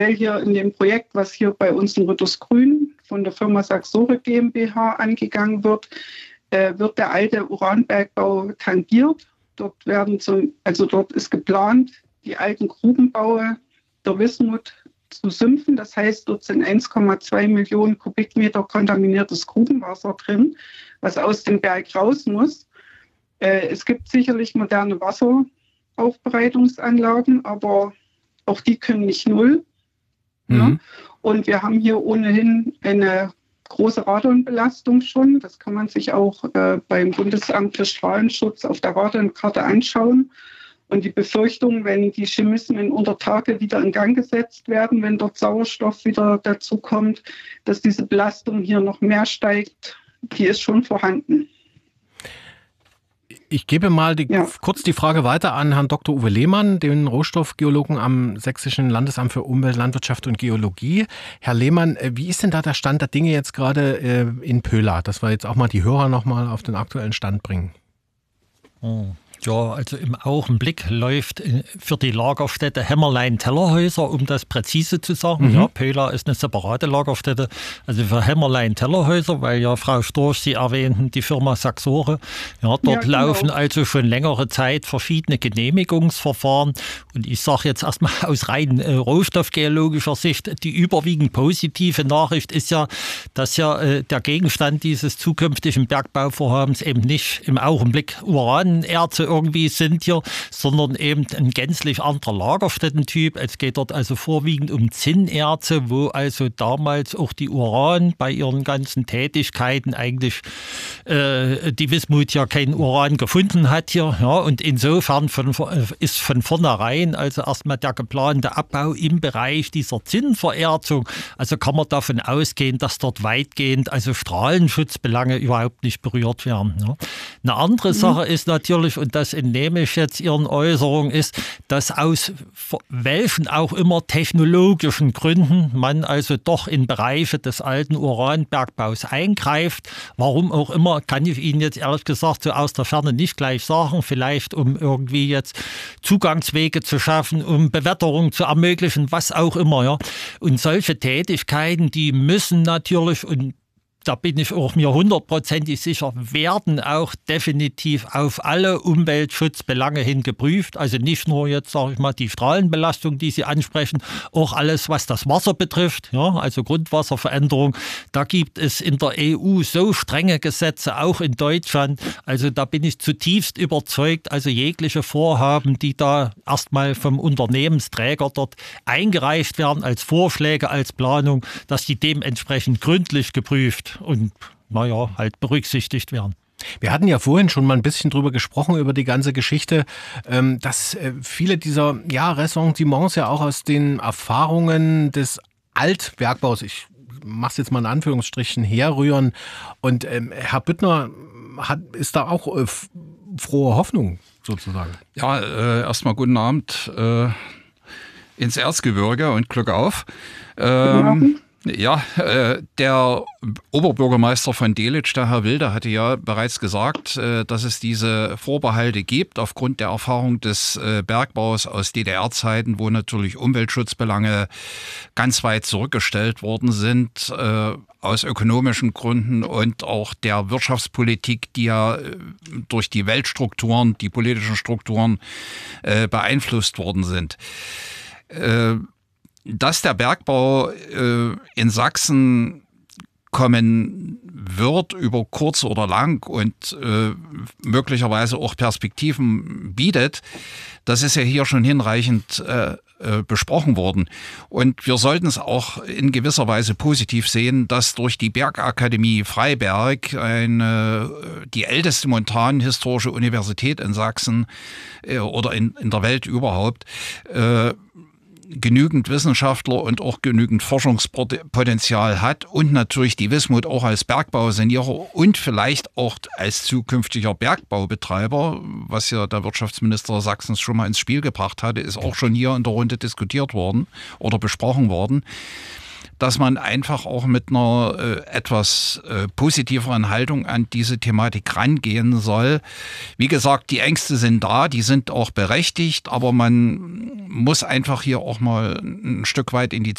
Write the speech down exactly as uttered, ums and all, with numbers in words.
hier in dem Projekt, was hier bei uns in Rüttersgrün von der Firma Saxore GmbH angegangen wird, äh, wird der alte Uranbergbau tangiert. Dort werden zum, also dort ist geplant, die alten Grubenbaue der Wismut zu sümpfen. Das heißt, dort sind eins Komma zwei Millionen Kubikmeter kontaminiertes Grubenwasser drin, was aus dem Berg raus muss. Äh, es gibt sicherlich moderne Wasseraufbereitungsanlagen, aber auch die können nicht null. Mhm. Ja? Und wir haben hier ohnehin eine große Radonbelastung schon. Das kann man sich auch äh, beim Bundesamt für Strahlenschutz auf der Radonkarte anschauen. Und die Befürchtung, wenn die Chemismen unter Tage wieder in Gang gesetzt werden, wenn dort Sauerstoff wieder dazukommt, dass diese Belastung hier noch mehr steigt, die ist schon vorhanden. Ich gebe mal die, ja. kurz die Frage weiter an Herrn Doktor Uwe Lehmann, den Rohstoffgeologen am Sächsischen Landesamt für Umwelt, Landwirtschaft und Geologie. Herr Lehmann, wie ist denn da der Stand der Dinge jetzt gerade in Pöhla, dass wir jetzt auch mal die Hörer noch mal auf den aktuellen Stand bringen? Oh. Ja, also im Augenblick läuft für die Lagerstätte Hämmerlein-Tellerhäuser, um das präzise zu sagen. Mhm. Ja, Pöhla ist eine separate Lagerstätte. Also für Hämmerlein-Tellerhäuser, weil ja Frau Storch, Sie erwähnten, die Firma Saxore. Ja, dort ja, genau. laufen also schon längere Zeit verschiedene Genehmigungsverfahren. Und ich sage jetzt erstmal aus rein äh, rohstoffgeologischer Sicht, die überwiegend positive Nachricht ist ja, dass ja äh, der Gegenstand dieses zukünftigen Bergbauvorhabens eben nicht im Augenblick Uranerze irgendwie sind hier, sondern eben ein gänzlich anderer Lagerstättentyp. Es geht dort also vorwiegend um Zinnerze, wo also damals auch die Uran bei ihren ganzen Tätigkeiten eigentlich äh, die Wismut ja kein Uran gefunden hat hier. Ja, und insofern von, ist von vornherein also erstmal der geplante Abbau im Bereich dieser Zinnvererzung. Also kann man davon ausgehen, dass dort weitgehend also Strahlenschutzbelange überhaupt nicht berührt werden. Ja. Eine andere mhm. Sache ist natürlich, und das entnehme ich jetzt Ihren Äußerungen, ist, dass aus welchen auch immer technologischen Gründen man also doch in Bereiche des alten Uranbergbaus eingreift. Warum auch immer, kann ich Ihnen jetzt ehrlich gesagt so aus der Ferne nicht gleich sagen. Vielleicht um irgendwie jetzt Zugangswege zu schaffen, um Bewetterung zu ermöglichen, was auch immer. Ja. Und solche Tätigkeiten, die müssen natürlich, und da bin ich auch mir hundertprozentig sicher, werden auch definitiv auf alle Umweltschutzbelange hin geprüft. Also nicht nur jetzt, sage ich mal, die Strahlenbelastung, die Sie ansprechen, auch alles, was das Wasser betrifft, ja, also Grundwasserveränderung. Da gibt es in der E U so strenge Gesetze, auch in Deutschland. Also da bin ich zutiefst überzeugt, also jegliche Vorhaben, die da erstmal vom Unternehmensträger dort eingereicht werden, als Vorschläge, als Planung, dass die dementsprechend gründlich geprüft und naja, halt berücksichtigt werden. Wir hatten ja vorhin schon mal ein bisschen drüber gesprochen, über die ganze Geschichte, dass viele dieser ja, Ressentiments ja auch aus den Erfahrungen des Altbergbaus, ich mache es jetzt mal in Anführungsstrichen, herrühren. Und ähm, Herr Büttner hat, ist da auch äh, frohe Hoffnung sozusagen. Ja, äh, erstmal guten Abend äh, ins Erzgebirge und Glück auf. Ähm, Ja, äh, der Oberbürgermeister von Delitzsch, der Herr Wilde, hatte ja bereits gesagt, äh, dass es diese Vorbehalte gibt aufgrund der Erfahrung des äh, Bergbaus aus D D R-Zeiten, wo natürlich Umweltschutzbelange ganz weit zurückgestellt worden sind, äh, aus ökonomischen Gründen und auch der Wirtschaftspolitik, die ja äh, durch die Weltstrukturen, die politischen Strukturen äh, beeinflusst worden sind. Äh, Dass der Bergbau äh, in Sachsen kommen wird über kurz oder lang und äh, möglicherweise auch Perspektiven bietet, das ist ja hier schon hinreichend äh, äh, besprochen worden. Und wir sollten es auch in gewisser Weise positiv sehen, dass durch die Bergakademie Freiberg, eine, die älteste montanhistorische Universität in Sachsen äh, oder in, in der Welt überhaupt, äh, genügend Wissenschaftler und auch genügend Forschungspotenzial hat und natürlich die Wismut auch als Bergbausanierer und vielleicht auch als zukünftiger Bergbaubetreiber, was ja der Wirtschaftsminister Sachsens schon mal ins Spiel gebracht hatte, ist auch schon hier in der Runde diskutiert worden oder besprochen worden, dass man einfach auch mit einer äh, etwas äh, positiveren Haltung an diese Thematik rangehen soll. Wie gesagt, die Ängste sind da, die sind auch berechtigt, aber man muss einfach hier auch mal ein Stück weit in die